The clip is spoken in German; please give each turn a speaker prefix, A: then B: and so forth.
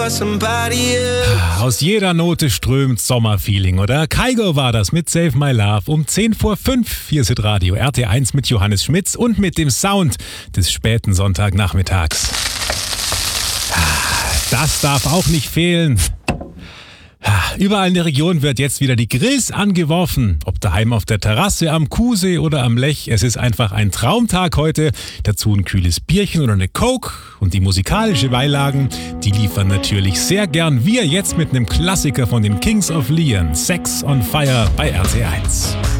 A: Aus jeder Note strömt Sommerfeeling, oder? Kygo war das mit Save My Love um 10:05 Hier ist Radio RT1 mit Johannes Schmitz und mit dem Sound des späten Sonntagnachmittags. Das darf auch nicht fehlen. Überall in der Region wird jetzt wieder die Grills angeworfen. Ob daheim auf der Terrasse, am Kuhsee oder am Lech. Es ist einfach ein Traumtag heute. Dazu ein kühles Bierchen oder eine Coke. Und die musikalische Beilagen, die liefern natürlich sehr gern wir jetzt mit einem Klassiker von den Kings of Leon. Sex on Fire bei RT1.